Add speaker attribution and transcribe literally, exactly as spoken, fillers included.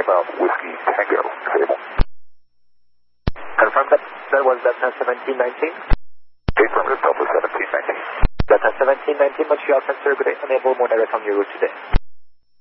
Speaker 1: Lima, Whiskey Tango, stable.
Speaker 2: Confirm that that was Delta seventeen nineteen.
Speaker 1: Affirmative, Delta seventeen nineteen.
Speaker 2: Delta seventeen nineteen, Montreal Center, good day, enable more direct on your route today.